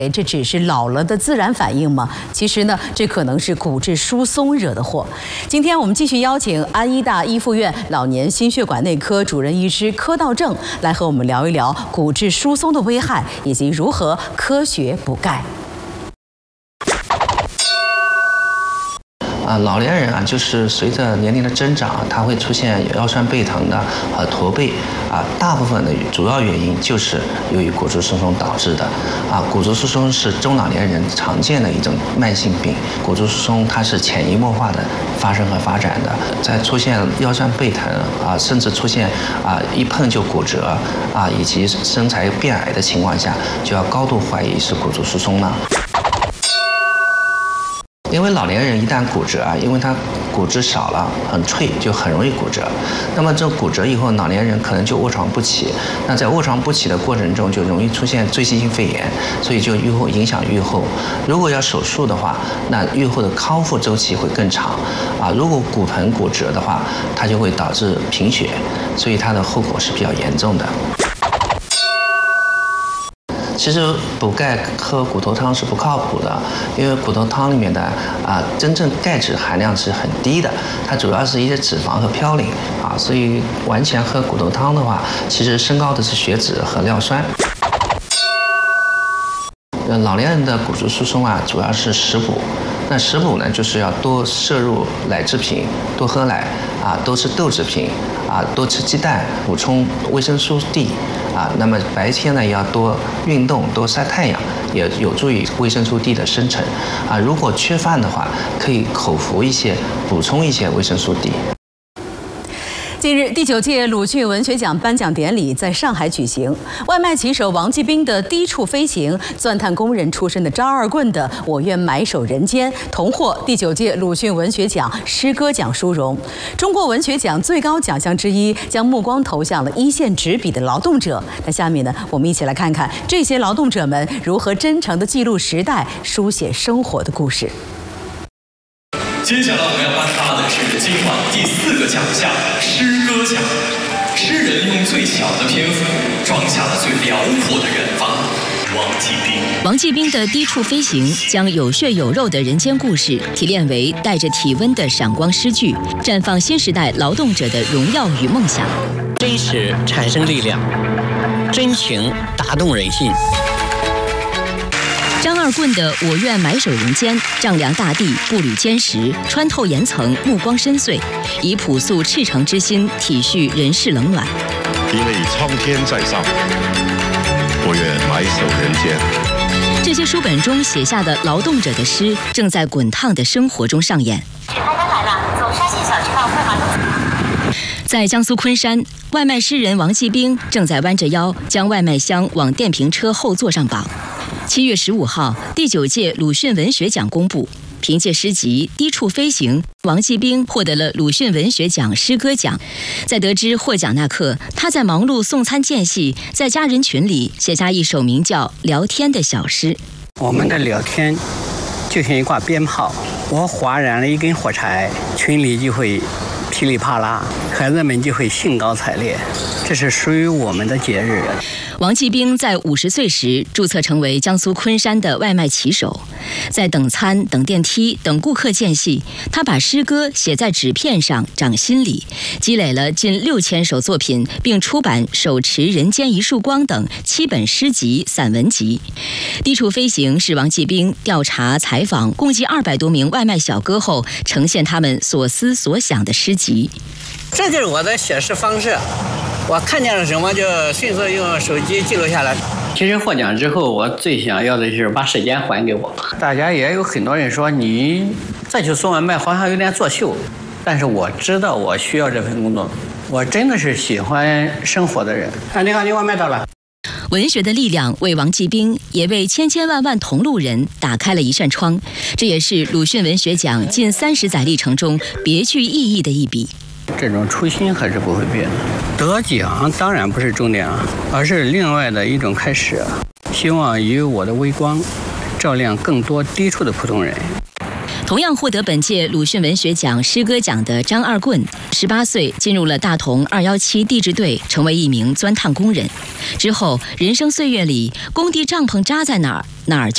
这只是老了的自然反应吗？其实呢，这可能是骨质疏松惹的祸。今天我们继续邀请安医大一附院老年心血管内科主任医师柯道正来和我们聊一聊骨质疏松的危害以及如何科学补钙。 老年人就是随着年龄的增长，它会出现腰酸背疼的和驼背大部分的主要原因就是由于骨质疏松导致的骨质疏松是中老年人常见的一种慢性病，骨质疏松它是潜移默化的发生和发展的，在出现腰酸背疼甚至出现一碰就骨折以及身材变矮的情况下，就要高度怀疑是骨质疏松了。因为老年人一旦骨折因为他骨质少了，很脆，就很容易骨折。那么这骨折以后，老年人可能就卧床不起。那在卧床不起的过程中，就容易出现赘细性肺炎，所以就影响预后。如果要手术的话，那预后的康复周期会更长如果骨盆骨折的话，它就会导致贫血，所以它的后果是比较严重的。其实补钙喝骨头汤是不靠谱的，因为骨头汤里面的真正钙质含量是很低的，它主要是一些脂肪和嘌呤所以完全喝骨头汤的话，其实升高的是血脂和尿酸。老年人的骨质疏松主要是食补。那食补呢，就是要多摄入奶制品，多喝奶多吃豆制品多吃鸡蛋，补充维生素 D那么白天呢也要多运动，多晒太阳，也有助于维生素 D 的生成如果缺饭的话，可以口服一些，补充一些维生素 D。 近日，第9届鲁迅文学奖颁奖典礼在上海举行。外卖骑手王继兵的《低处飞行》，钻探工人出身的张二棍的《我愿埋首人间》，同获第9届鲁迅文学奖诗歌奖殊荣。中国文学奖最高奖项之一，将目光投向了一线执笔的劳动者。那下面呢，我们一起来看看这些劳动者们如何真诚地记录时代、书写生活的故事。 接下来我们要颁发的是今晚第4个奖项——诗歌奖。诗人用最小的篇幅，装下了最辽阔的远方。 王继兵的《低处飞行》将有血有肉的人间故事提炼为带着体温的闪光诗句，绽放新时代劳动者的荣耀与梦想。 真实产生力量，真情打动人心。 张二棍的《我愿埋首人间》，丈量大地，步履坚实，穿透岩层，目光深邃，以朴素赤诚之心体恤人世冷暖。 因为苍天在上，我愿埋首人间。 这些书本中写下的劳动者的诗，正在滚烫的生活中上演。 大家来了，走沙县小吃坊快马路。 在江苏昆山，外卖诗人王继兵正在弯着腰将外卖箱往电瓶车后座上绑。7月15号，第9届鲁迅文学奖公布，凭借诗集《低处飞行》，王继兵获得了鲁迅文学奖诗歌奖。在得知获奖那刻，他在忙碌送餐间隙，在家人群里写下一首名叫《聊天》的小诗。 我们的聊天就像一挂鞭炮，我划燃了一根火柴，群里就会噼里啪啦，孩子们就会兴高采烈，这是属于我们的节日。 王继兵在50岁时注册成为江苏昆山的外卖骑手，在等餐、等电梯、等顾客间隙，他把诗歌写在纸片上，长心里，积累了近6000首作品，并出版《手持人间一束光》等7本诗集、散文集。《低处飞行》是王继兵调查采访共计200多名外卖小哥后，呈现他们所思所想的诗集。 这就是我的写诗方式，我看见了什么就迅速用手机记录下来。其实获奖之后，我最想要的就是把时间还给我。大家也有很多人说你再去送外卖好像有点作秀，但是我知道我需要这份工作，我真的是喜欢生活的人。你好，你外卖到了。 文学的力量为王继兵，也为千千万万同路人打开了一扇窗，这也是鲁迅文学奖近30载历程中别具意义的一笔。 这种初心还是不会变的。得奖当然不是终点而是另外的一种开始。希望以我的微光，照亮更多低处的普通人。 同样获得本届鲁迅文学奖诗歌奖的张二棍，18岁进入了大同217地质队，成为一名钻探工人。之后，人生岁月里，工地帐篷扎在哪儿，哪儿就